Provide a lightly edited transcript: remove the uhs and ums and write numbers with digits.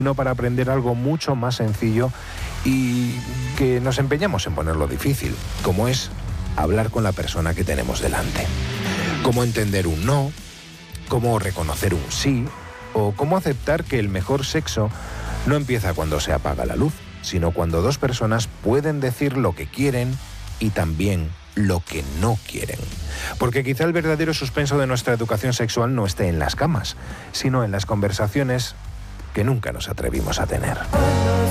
sino para aprender algo mucho más sencillo y que nos empeñamos en ponerlo difícil, como es hablar con la persona que tenemos delante. Cómo entender un no, cómo reconocer un sí, o cómo aceptar que el mejor sexo no empieza cuando se apaga la luz, sino cuando dos personas pueden decir lo que quieren y también lo que no quieren. Porque quizá el verdadero suspenso de nuestra educación sexual no esté en las camas, sino en las conversaciones que nunca nos atrevimos a tener.